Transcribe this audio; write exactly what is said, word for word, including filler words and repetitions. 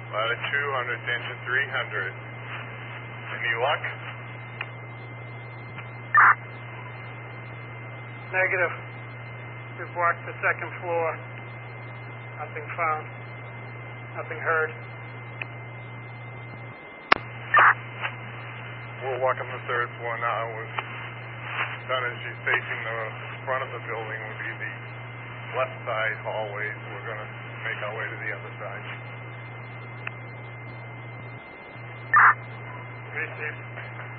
Latitude two hundred, attention three hundred. Any luck? Negative. We've walked the second floor. Nothing found. Nothing heard. We're walking the third floor now. With Donna, she's facing the front of the building, would be the left side hallways. We're going to make our way to the other side. Received.